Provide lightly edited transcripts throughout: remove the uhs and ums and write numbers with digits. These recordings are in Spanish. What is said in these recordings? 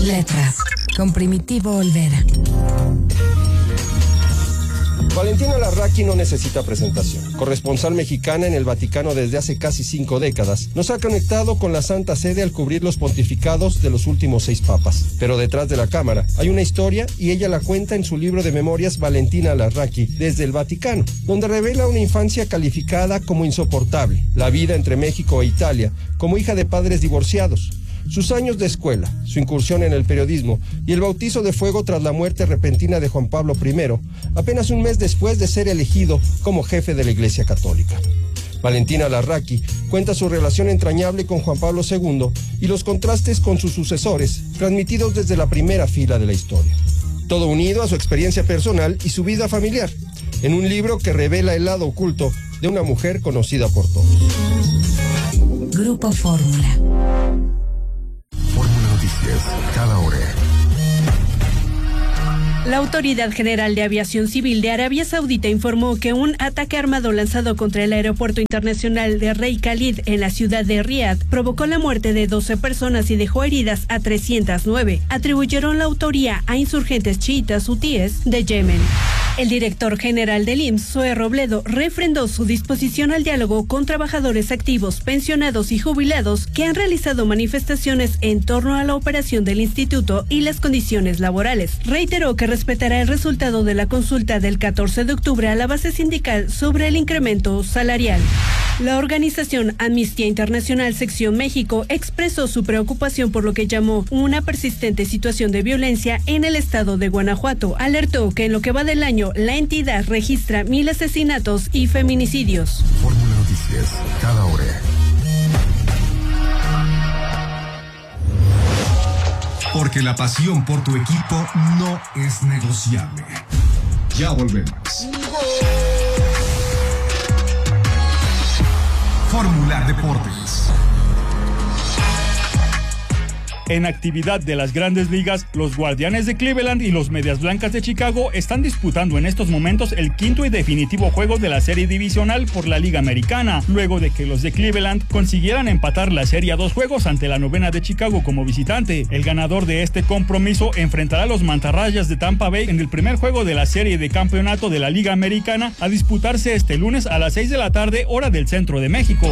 Letras, con Primitivo Olvera. Valentina Larraqui no necesita presentación. Corresponsal mexicana en el Vaticano desde hace casi 5 décadas, nos ha conectado con la Santa Sede al cubrir los pontificados de los últimos 6 papas. Pero detrás de la cámara hay una historia y ella la cuenta en su libro de memorias Valentina Larraqui desde el Vaticano, donde revela una infancia calificada como insoportable, la vida entre México e Italia, como hija de padres divorciados, sus años de escuela, su incursión en el periodismo y el bautizo de fuego tras la muerte repentina de Juan Pablo I, apenas un mes después de ser elegido como jefe de la Iglesia Católica. Valentina Larraqui cuenta su relación entrañable con Juan Pablo II y los contrastes con sus sucesores, transmitidos desde la primera fila de la historia. Todo unido a su experiencia personal y su vida familiar, en un libro que revela el lado oculto de una mujer conocida por todos. Grupo Fórmula. Noticias, cada hora. La Autoridad General de Aviación Civil de Arabia Saudita informó que un ataque armado lanzado contra el aeropuerto internacional de Rey Khalid en la ciudad de Riad provocó la muerte de 12 personas y dejó heridas a 309. Atribuyeron la autoría a insurgentes chiitas hutíes de Yemen. El director general del IMSS, Zoe Robledo, refrendó su disposición al diálogo con trabajadores activos, pensionados y jubilados que han realizado manifestaciones en torno a la operación del instituto y las condiciones laborales. Reiteró que respetará el resultado de la consulta del 14 de octubre a la base sindical sobre el incremento salarial. La organización Amnistía Internacional Sección México expresó su preocupación por lo que llamó una persistente situación de violencia en el estado de Guanajuato. Alertó que en lo que va del año la entidad registra 1,000 asesinatos y feminicidios. Fórmula Noticias, cada hora. Porque la pasión por tu equipo no es negociable. Ya volvemos. Fórmula Deportes. En actividad de las Grandes Ligas, los Guardianes de Cleveland y los Medias Blancas de Chicago están disputando en estos momentos el quinto y definitivo juego de la serie divisional por la Liga Americana, luego de que los de Cleveland consiguieran empatar la serie a 2 juegos ante la novena de Chicago como visitante. El ganador de este compromiso enfrentará a los Mantarrayas de Tampa Bay en el primer juego de la serie de campeonato de la Liga Americana, a disputarse este lunes a las 6 de la tarde, hora del centro de México.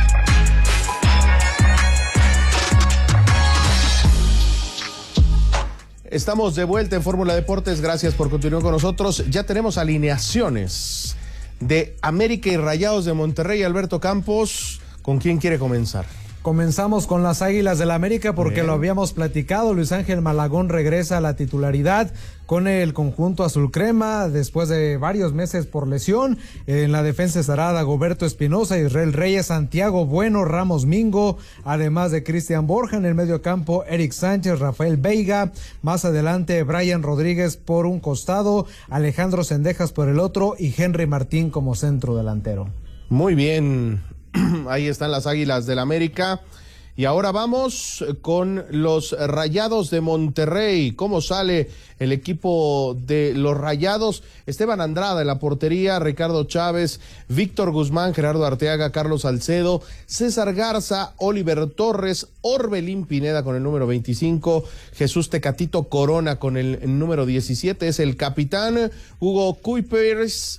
Estamos de vuelta en Fórmula Deportes, gracias por continuar con nosotros. Ya tenemos alineaciones de América y Rayados de Monterrey. Alberto Campos, ¿con quién quiere comenzar? Comenzamos con las Águilas del la América porque lo habíamos platicado. Luis Ángel Malagón regresa a la titularidad con el conjunto azul crema después de varios meses por lesión. En la defensa estará Dagoberto Espinosa, Israel Reyes, Santiago Bueno, Ramos Mingo, además de Cristian Borja. En el medio campo, Eric Sánchez, Rafael Veiga, más adelante Brian Rodríguez por un costado, Alejandro Cendejas por el otro y Henry Martín como centro delantero. Muy bien, ahí están las Águilas del América. Y ahora vamos con los Rayados de Monterrey. ¿Cómo sale el equipo de los Rayados? Esteban Andrada en la portería, Ricardo Chávez, Víctor Guzmán, Gerardo Arteaga, Carlos Salcedo, César Garza, Oliver Torres, Orbelín Pineda con el número 25, Jesús Tecatito Corona con el número 17, es el capitán, Hugo Kuipers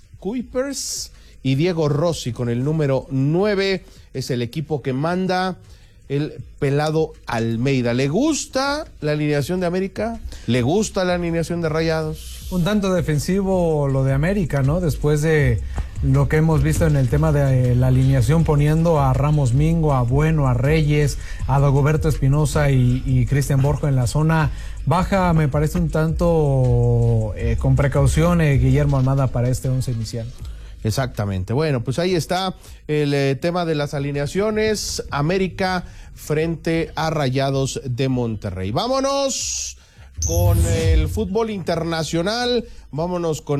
y Diego Rossi con el número 9, es el equipo que manda el Pelado Almeida. ¿Le gusta la alineación de América? ¿Le gusta la alineación de Rayados? Un tanto defensivo lo de América, ¿no? Después de lo que hemos visto en el tema de la alineación, poniendo a Ramos Mingo, a Bueno, a Reyes, a Dagoberto Espinosa y Cristian Borja en la zona baja, me parece un tanto con precaución Guillermo Almada para este 11 inicial. Exactamente. Bueno, pues ahí está el tema de las alineaciones. América frente a Rayados de Monterrey. Vámonos con el fútbol internacional. Vámonos con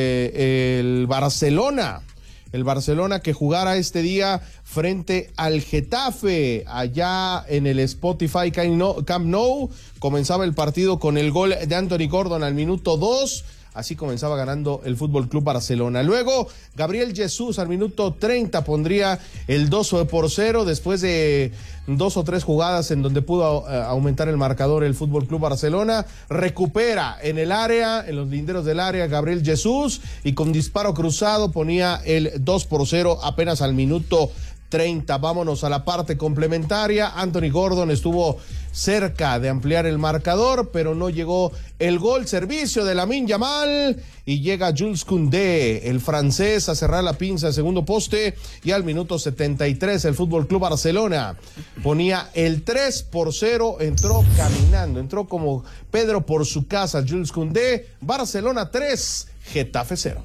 el Barcelona. El Barcelona que jugará este día frente al Getafe, allá en el Spotify Camp Nou. Comenzaba el partido con el gol de Anthony Gordon al minuto 2. Así comenzaba ganando el Fútbol Club Barcelona. Luego, Gabriel Jesús al minuto 30 pondría el 2-0 después de 2 o 3 jugadas en donde pudo aumentar el marcador el Fútbol Club Barcelona. Recupera en el área, en los linderos del área, Gabriel Jesús, y con disparo cruzado ponía el 2-0 apenas al minuto 30. Vámonos a la parte complementaria. Anthony Gordon estuvo cerca de ampliar el marcador, pero no llegó el gol. Servicio de Lamine Yamal y llega Jules Koundé, el francés, a cerrar la pinza de segundo poste, y al minuto 73 el Fútbol Club Barcelona ponía el 3-0. Entró caminando, entró como Pedro por su casa Jules Koundé. Barcelona 3, Getafe 0.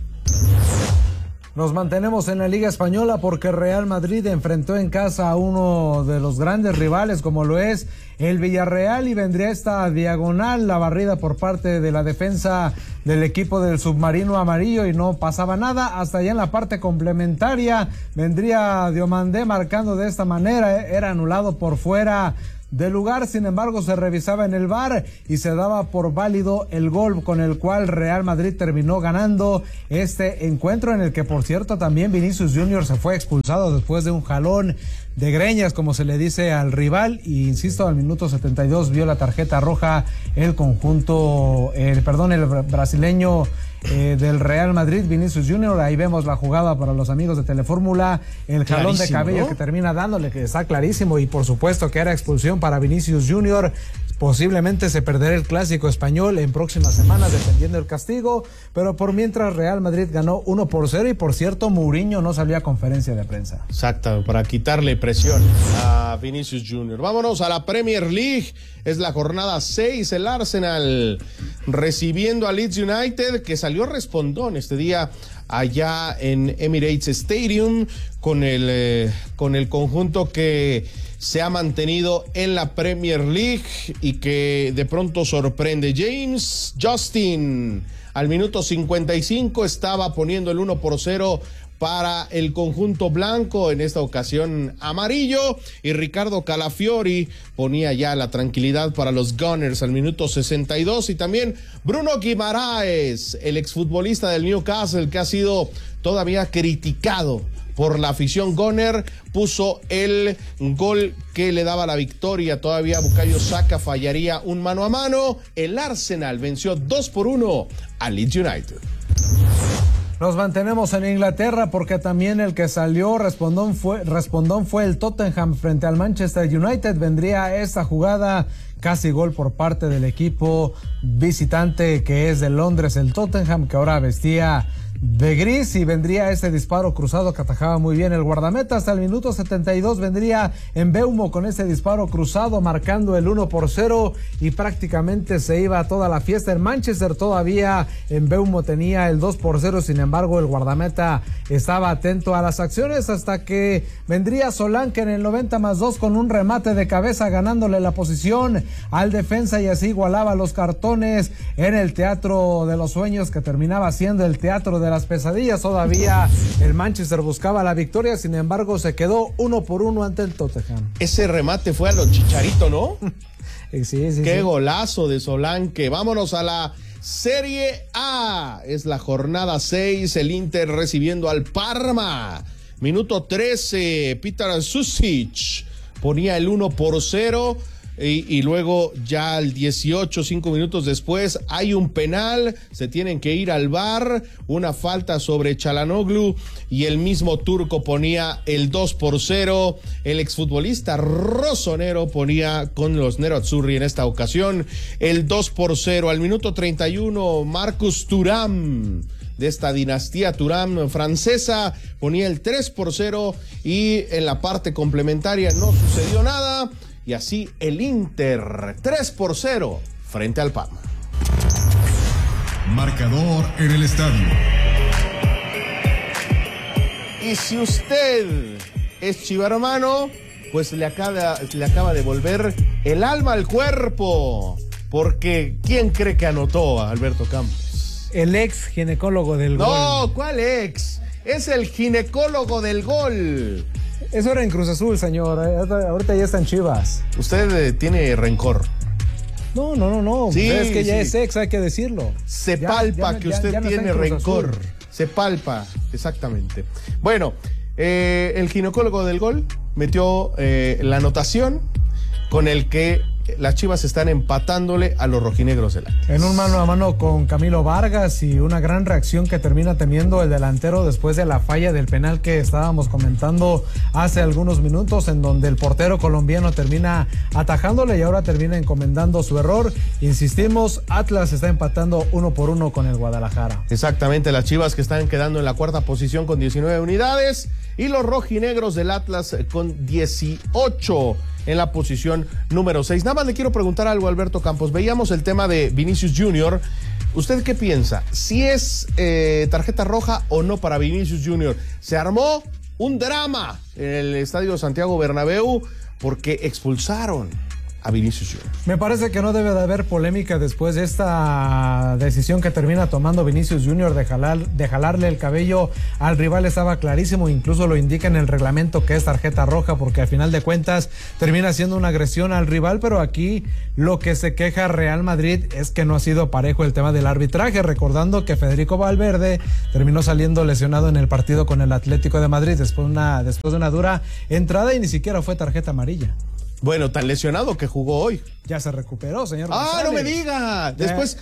Nos mantenemos en la Liga Española porque Real Madrid enfrentó en casa a uno de los grandes rivales como lo es el Villarreal, y vendría esta diagonal, la barrida por parte de la defensa del equipo del submarino amarillo, y no pasaba nada hasta allá en la parte complementaria. Vendría Diomandé marcando de esta manera, era anulado por fuera del lugar, sin embargo se revisaba en el VAR y se daba por válido el gol con el cual Real Madrid terminó ganando este encuentro, en el que por cierto también Vinicius Junior se fue expulsado después de un jalón de greñas, como se le dice al rival, y insisto, al minuto 72 vio la tarjeta roja el brasileño del Real Madrid, Vinicius Junior. Ahí vemos la jugada para los amigos de Telefórmula, el jalón de cabello, ¿no?, que termina dándole, que está clarísimo, y por supuesto que era expulsión para Vinicius Junior. Posiblemente se perderá el clásico español en próximas semanas, dependiendo del castigo, pero por mientras Real Madrid ganó 1-0, y por cierto Mourinho no salió a conferencia de prensa. Exacto, para quitarle presión a Vinicius Junior. Vámonos a la Premier League. Es la jornada 6, el Arsenal recibiendo a Leeds United, que salió respondón este día allá en Emirates Stadium con el conjunto que se ha mantenido en la Premier League y que de pronto sorprende. James Justin al minuto 55 estaba poniendo el 1-0 para el conjunto blanco, en esta ocasión amarillo, y Ricardo Calafiori ponía ya la tranquilidad para los Gunners al minuto 62, y también Bruno Guimaraes, el exfutbolista del Newcastle, que ha sido todavía criticado por la afición Gunner, puso el gol que le daba la victoria. Todavía Bukayo Saka fallaría un mano a mano. El Arsenal venció 2-1 a Leeds United. Nos mantenemos en Inglaterra porque también el que salió respondón fue el Tottenham frente al Manchester United. Vendría esta jugada, casi gol por parte del equipo visitante, que es de Londres, el Tottenham, que ahora vestía de gris, y vendría ese disparo cruzado que atajaba muy bien el guardameta. Hasta el minuto 72 vendría Mbeumo con ese disparo cruzado marcando el 1-0, y prácticamente se iba toda la fiesta. En Manchester todavía Mbeumo tenía el 2-0, sin embargo el guardameta estaba atento a las acciones, hasta que vendría Solanke en el 90+2 con un remate de cabeza, ganándole la posición al defensa, y así igualaba los cartones en el Teatro de los Sueños, que terminaba siendo el Teatro de las Pesadillas. Todavía el Manchester buscaba la victoria, sin embargo se quedó 1-1 ante el Tottenham. Ese remate fue a los Chicharito, ¿no? Sí. Qué golazo de Solanke. Vámonos a la Serie A. Es la jornada 6, el Inter recibiendo al Parma. Minuto 13, Petar Susic ponía el 1-0. Y luego ya al 18, 5 minutos después, hay un penal, se tienen que ir al VAR, una falta sobre Çalhanoğlu, y el mismo turco ponía el 2-0. El exfutbolista rosonero ponía con los Nerazzurri en esta ocasión el 2-0. Al minuto 31, Marcus Thuram, de esta dinastía Thuram francesa, ponía el 3-0, y en la parte complementaria no sucedió nada. Y así el Inter 3-0 frente al Parma. Marcador en el estadio. Y si usted es chivermano, pues le acaba de volver el alma al cuerpo. Porque ¿quién cree que anotó a Alberto Campos? El ex ginecólogo del gol. No, ¿cuál ex? Es el ginecólogo del gol. Eso era en Cruz Azul, señor. Ahorita ya están Chivas. Usted tiene rencor. No. Sí, es que ya sí. es ex, hay que decirlo. Se palpa que usted no está tiene en Cruz rencor. Azul. Se palpa, exactamente. Bueno, el ginecólogo del gol metió la anotación con el que las Chivas están empatándole a los rojinegros del Atlas. En un mano a mano con Camilo Vargas y una gran reacción que termina teniendo el delantero después de la falla del penal que estábamos comentando hace algunos minutos, en donde el portero colombiano termina atajándole y ahora termina encomendando su error. Insistimos, Atlas está empatando 1-1 con el Guadalajara. Exactamente, las Chivas que están quedando en la cuarta posición con 19 unidades y los rojinegros del Atlas con 18 en la posición número 6. Nada más le quiero preguntar algo a Alberto Campos. Veíamos el tema de Vinicius Jr. ¿Usted qué piensa? ¿Si es tarjeta roja o no para Vinicius Jr.? Se armó un drama en el Estadio Santiago Bernabéu porque expulsaron a Vinicius Jr. Me parece que no debe de haber polémica después de esta decisión que termina tomando Vinicius Jr. de jalarle el cabello al rival. Estaba clarísimo, incluso lo indica en el reglamento que es tarjeta roja, porque al final de cuentas termina siendo una agresión al rival, pero aquí lo que se queja Real Madrid es que no ha sido parejo el tema del arbitraje, recordando que Federico Valverde terminó saliendo lesionado en el partido con el Atlético de Madrid después de una dura entrada y ni siquiera fue tarjeta amarilla. Bueno, tan lesionado que jugó hoy. Ya se recuperó, señor ¡Ah, González! no me diga! Después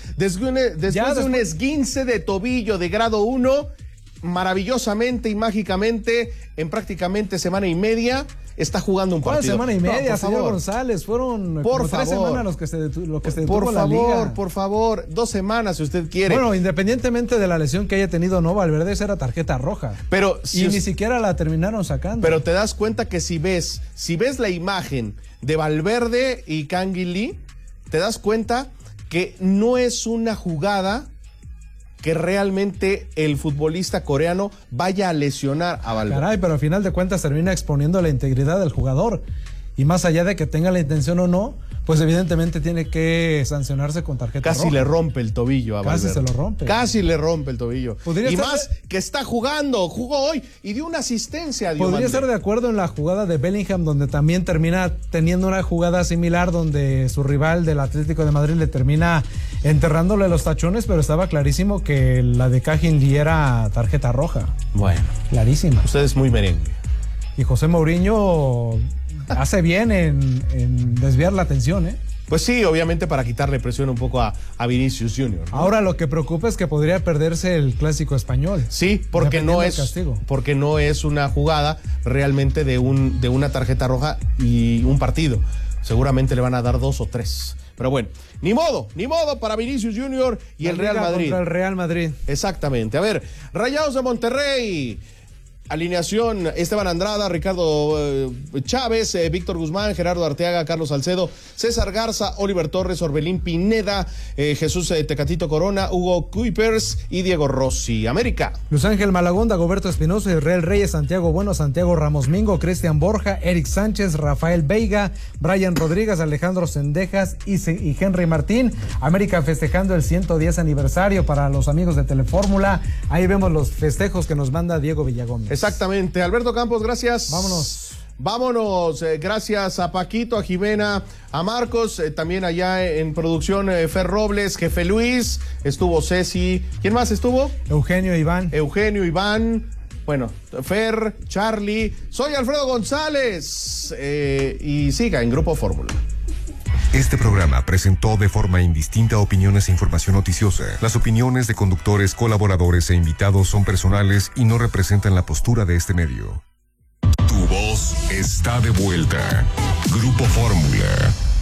de un esguince de tobillo de grado 1, maravillosamente y mágicamente, en prácticamente semana y media, está jugando un partido. Semana y media, por señor favor. González, fueron Por como 3 favor. semanas lo que se detuvo la liga. Por favor, 2 semanas si usted quiere. Bueno, independientemente de la lesión que haya tenido, no, Valverde era tarjeta roja. Pero ni siquiera la terminaron sacando. Pero te das cuenta que si ves la imagen de Valverde y Canguilí, te das cuenta que no es una jugada que realmente el futbolista coreano vaya a lesionar a Valverde. Caray, pero al final de cuentas termina exponiendo la integridad del jugador. Y más allá de que tenga la intención o no, pues evidentemente tiene que sancionarse con tarjeta roja. Casi le rompe el tobillo a Valverde. Casi se lo rompe. Casi le rompe el tobillo. Podría y estar más que está jugó hoy y dio una asistencia a Podría Diomande. estar de acuerdo en la jugada de Bellingham, donde también termina teniendo una jugada similar, donde su rival del Atlético de Madrid le termina enterrándole los tachones, pero estaba clarísimo que la de Canguilí era tarjeta roja. Bueno. Clarísima. Usted es muy merengue. Y José Mourinho hace bien en desviar la atención, ¿eh? Pues sí, obviamente para quitarle presión un poco a Vinicius Jr., ¿no? Ahora lo que preocupa es que podría perderse el clásico español. Sí, porque no es una jugada realmente de una tarjeta roja y un partido. Seguramente le van a dar 2 o 3. Pero bueno, ni modo para Vinicius Jr. y el Real Madrid. Contra el Real Madrid. Exactamente. A ver, Rayados de Monterrey. Alineación: Esteban Andrada, Ricardo Chávez, Víctor Guzmán, Gerardo Arteaga, Carlos Salcedo, César Garza, Oliver Torres, Orbelín Pineda, Jesús Tecatito Corona, Hugo Kuipers y Diego Rossi. América: Luis Ángel Malagón, Dagoberto Espinosa, Israel Reyes, Santiago Bueno, Santiago Ramos Mingo, Cristian Borja, Eric Sánchez, Rafael Veiga, Brian Rodríguez, Alejandro Sendejas y Henry Martín. América festejando el 110 aniversario para los amigos de Telefórmula. Ahí vemos los festejos que nos manda Diego Villagómez. Exactamente. Alberto Campos, gracias. Vámonos. Gracias a Paquito, a Jimena, a Marcos, también allá en producción Fer Robles, Jefe Luis, estuvo Ceci. ¿Quién más estuvo? Eugenio Iván. Bueno, Fer, Charlie. Soy Alfredo González y siga en Grupo Fórmula. Este programa presentó de forma indistinta opiniones e información noticiosa. Las opiniones de conductores, colaboradores e invitados son personales y no representan la postura de este medio. Tu voz está de vuelta. Grupo Fórmula.